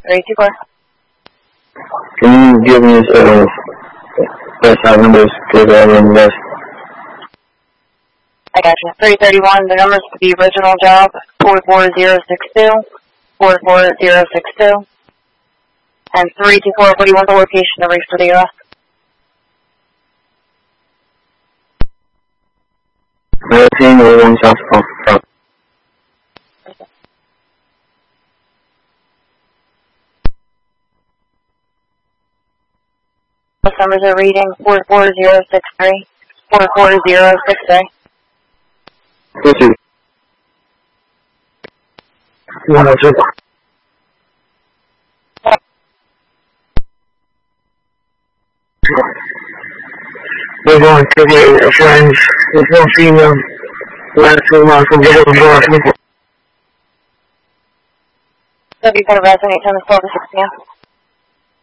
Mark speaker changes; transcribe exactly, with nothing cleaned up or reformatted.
Speaker 1: three two four.
Speaker 2: Can you give me some best side numbers to the other list?
Speaker 1: I got you. three thirty-one, the numbers for the original job, four four zero six two, four four zero six two, and three two four, what do you want the location to reach for the U S?
Speaker 2: nineteen oh one South Front.
Speaker 1: Those numbers are reading four four zero six three, four four zero six three.
Speaker 2: Thank you. one oh two. We're going to get friends. There's no female. Last two months from the other door.
Speaker 1: W four resident, ten to twelve to six p m